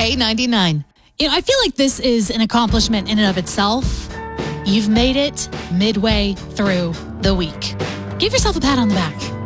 K99. I feel like this is an accomplishment in and of itself. You've made it midway through the week. Give yourself a pat on the back.